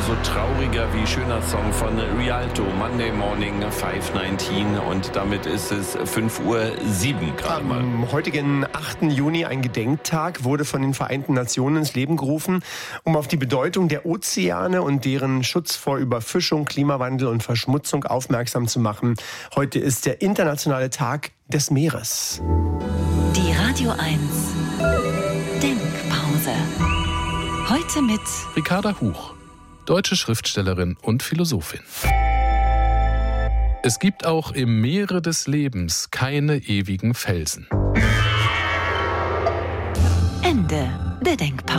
so trauriger wie schöner Song von Rialto, Monday Morning 5:19, und damit ist es 5:07 Uhr gerade mal. Am heutigen 8. Juni, ein Gedenktag, wurde von den Vereinten Nationen ins Leben gerufen, um auf die Bedeutung der Ozeane und deren Schutz vor Überfischung, Klimawandel und Verschmutzung aufmerksam zu machen. Heute ist der internationale Tag des Meeres. Die Radio 1 Denkpause. Heute mit Ricarda Huch, deutsche Schriftstellerin und Philosophin. Es gibt auch im Meere des Lebens keine ewigen Felsen. Ende der Denkpause.